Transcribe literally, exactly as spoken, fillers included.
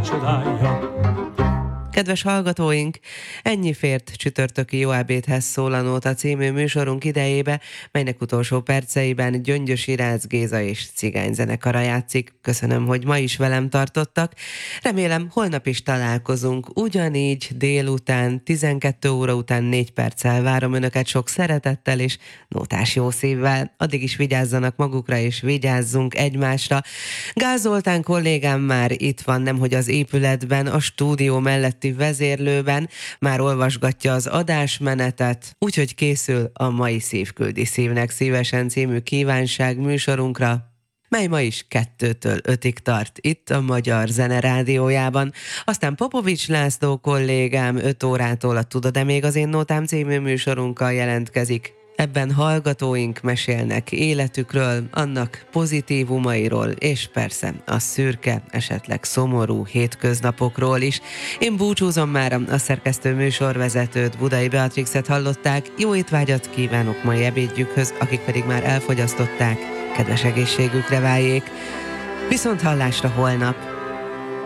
csodája. Kedves hallgatóink, ennyi fért csütörtöki Jó ebédhez szól a Nóta című műsorunk idejébe, melynek utolsó perceiben Gyöngyösi Rácz Géza és Cigány zenekara játszik. Köszönöm, hogy ma is velem tartottak. Remélem, holnap is találkozunk. Ugyanígy délután, tizenkét óra után négy perccel várom Önöket sok szeretettel és nótás jó szívvel. Addig is vigyázzanak magukra és vigyázzunk egymásra. Gál Zoltán kollégám már itt van, nemhogy az épületben, a stúdió melletti vezérlőben, már olvasgatja az adásmenetet, úgyhogy készül a mai Szívküldi Szívnek szívesen című kívánság műsorunkra, mely ma is kettőtől ötig tart itt a Magyar Zene Rádiójában. Aztán Popovics László kollégám öt órától a Tudod-e még az én nótám című műsorunkkal jelentkezik. Ebben hallgatóink mesélnek életükről, annak pozitívumairól, és persze a szürke, esetleg szomorú hétköznapokról is. Én búcsúzom már, a szerkesztő műsorvezetőt, Budai Beatrixet hallották. Jó étvágyat kívánok mai ebédjükhöz, akik pedig már elfogyasztották, kedves egészségükre váljék. Viszont hallásra holnap!